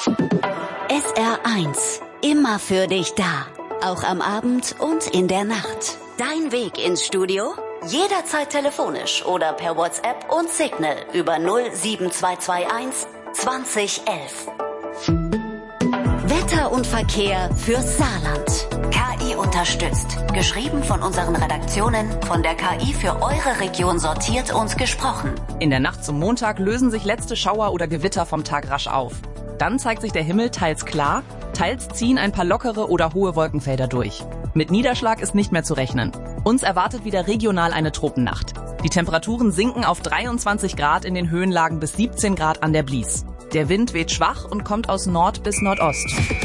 SR1, immer für dich da. Auch am Abend und in der Nacht. Dein Weg ins Studio? Jederzeit telefonisch oder per WhatsApp und Signal über 07221 2011. Wetter und Verkehr fürs Saarland. KI unterstützt. Geschrieben von unseren Redaktionen, von der KI für eure Region sortiert und gesprochen. In der Nacht zum Montag lösen sich letzte Schauer oder Gewitter vom Tag rasch auf. Dann zeigt sich der Himmel teils klar, teils ziehen ein paar lockere oder hohe Wolkenfelder durch. Mit Niederschlag ist nicht mehr zu rechnen. Uns erwartet wieder regional eine Tropennacht. Die Temperaturen sinken auf 23 Grad in den Höhenlagen bis 17 Grad an der Blies. Der Wind weht schwach und kommt aus Nord bis Nordost.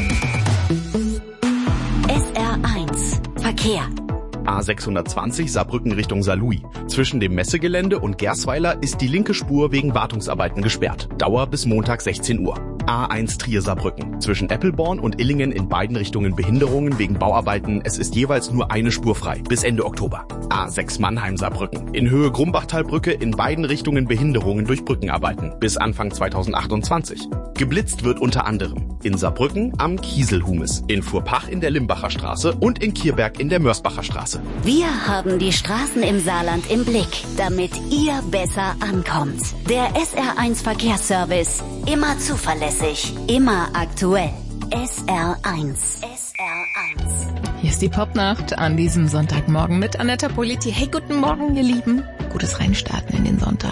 SR1 Verkehr. A620 Saarbrücken Richtung Saarlouis. Zwischen dem Messegelände und Gersweiler ist die linke Spur wegen Wartungsarbeiten gesperrt. Dauer bis Montag 16 Uhr. A1 Trier-Saarbrücken. Zwischen Eppelborn und Illingen in beiden Richtungen Behinderungen wegen Bauarbeiten. Es ist jeweils nur eine Spur frei. Bis Ende Oktober. A6 Mannheim-Saarbrücken. In Höhe Grumbachtalbrücke in beiden Richtungen Behinderungen durch Brückenarbeiten. Bis Anfang 2028. Geblitzt wird unter anderem in Saarbrücken am Kieselhumes, in Furpach in der Limbacher Straße und in Kierberg in der Mörsbacher Straße. Wir haben die Straßen im Saarland im Blick, damit ihr besser ankommt. Der SR1 Verkehrsservice. Immer zuverlässig, immer aktuell. SR1. SR1. Hier ist die Popnacht an diesem Sonntagmorgen mit Annetta Politi. Hey, guten Morgen, ihr Lieben. Gutes Reinstarten in den Sonntag.